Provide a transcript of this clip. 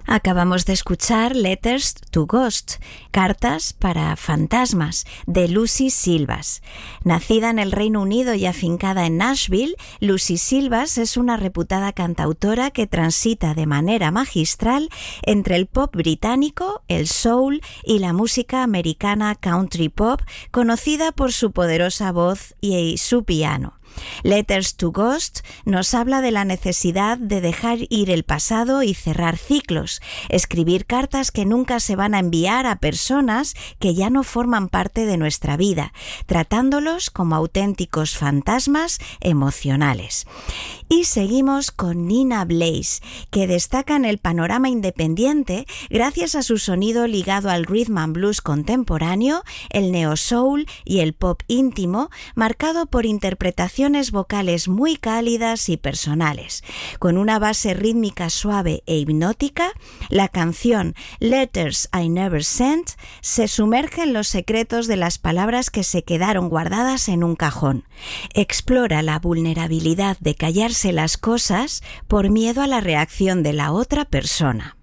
Acabamos de escuchar Letters to Ghosts, Cartas para Fantasmas, de Lucy Silvas. Nacida en el Reino Unido y afincada en Nashville, Lucy Silvas es una reputada cantautora que transita de manera magistral entre el pop británico, el soul y la música americana country pop, conocida por su poderosa voz y su piano. Letters to Ghosts nos habla de la necesidad de dejar ir el pasado y cerrar ciclos, escribir cartas que nunca se van a enviar a personas que ya no forman parte de nuestra vida, tratándolos como auténticos fantasmas emocionales. Y seguimos con Nina Blaze, que destaca en el panorama independiente gracias a su sonido ligado al rhythm and blues contemporáneo, el neo soul y el pop íntimo, marcado por interpretaciones vocales muy cálidas y personales. Con una base rítmica suave e hipnótica, la canción Letters I Never Sent se sumerge en los secretos de las palabras que se quedaron guardadas en un cajón. Explora la vulnerabilidad de callarse las cosas por miedo a la reacción de la otra persona.